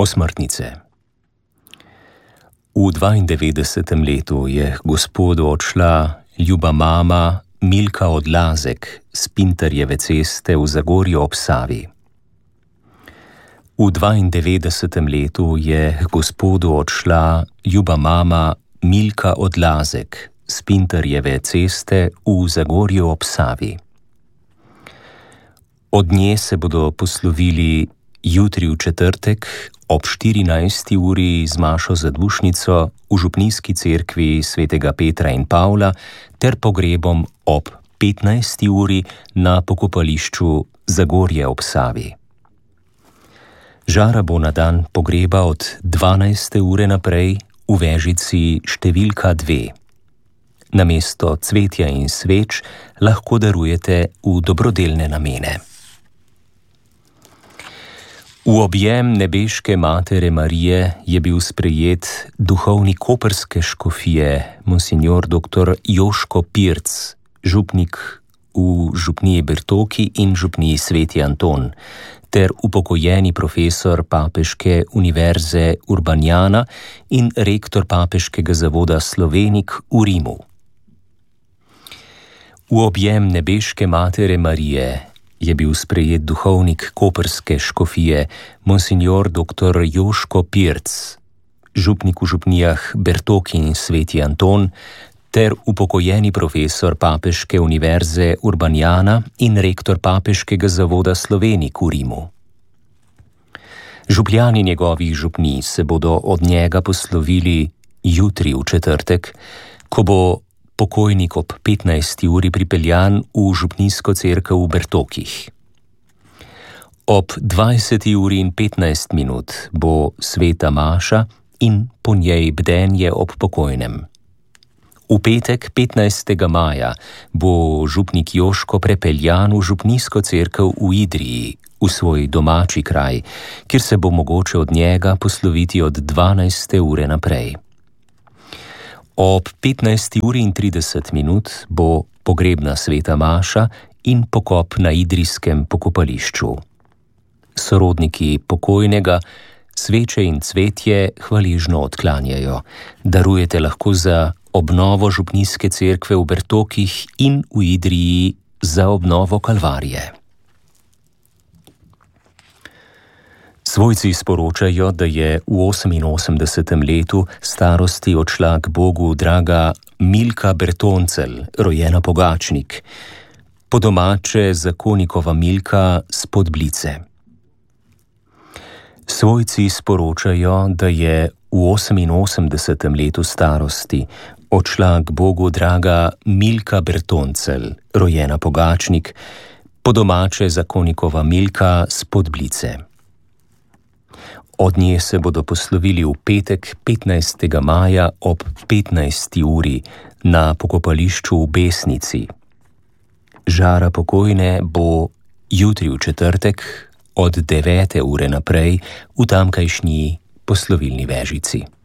Osmrtnice. V 92. letu je gospodu odšla ljuba mama Milka Odlazek s Pintarjeve ceste v Zagorju ob Savi. V 92. letu je gospodu odšla ljuba mama Milka Odlazek s Pintarjeve ceste v Zagorju ob Savi. Od nje se bodo poslovili jutri v četrtek ob 14. uri z mašo zadušnico v župnijski cerkvi svetega Petra in Pavla ter pogrebom ob 15. uri na pokopališču Zagorje ob Savi. Žara bo na dan pogreba od 12. ure naprej v vežici številka 2. Namesto cvetja in sveč lahko darujete v dobrodelne namene. V objem nebeške Matere Marije je bil sprejet duhovnik koprske škofije, monsignor dr. Joško Pirc, župnik v župniji Bertoki in župniji Sveti Anton, ter upokojeni profesor Papeške univerze Urbanjana in rektor Papeškega zavoda Slovenik v Rimu. V objem nebeške Matere Marije je bil sprejet duhovnik koprske škofije, monsignor dr. Joško Pirc, župnik v župnijah Bertoki in Sveti Anton, ter upokojeni profesor Papeške univerze Urbanjana in rektor Papeškega zavoda Slovenik v Rimu. Župljani njegovih župnij se bodo od njega poslovili jutri v četrtek, ko bo pokojnik ob 15. uri pripeljan v župnijsko cerkev v Bertokih. Ob 20. uri in 15 minut bo sveta maša in po njej bdenje ob pokojnem. V petek 15. maja bo župnik Joško prepeljan v župnijsko cerkev v Idriji, v svoj domači kraj, kjer se bo mogoče od njega posloviti od 12. ure naprej. Ob 15. uri in 30 minut bo pogrebna sveta maša in pokop na idrijskem pokopališču. Sorodniki pokojnega sveče in cvetje hvaležno odklanjajo. Darujete lahko za obnovo župnijske cerkve v Bertokih in v Idriji za obnovo Kalvarije. Svojci sporočajo, da je v 88. letu starosti odšla k Bogu draga Milka Bertoncelj, rojena Pogačnik, po domače zakonikova Milka s Podblice. Svojci sporočajo, da je v 88. letu starosti odšla k Bogu draga Milka Bertoncelj, rojena Pogačnik, po domače zakonikova Milka s Podblice. Od nje se bodo poslovili v petek 15. maja ob 15. uri na pokopališču v Besnici. Žara pokojne bo jutri v četrtek od 9. ure naprej v tamkajšnji poslovilni vežici.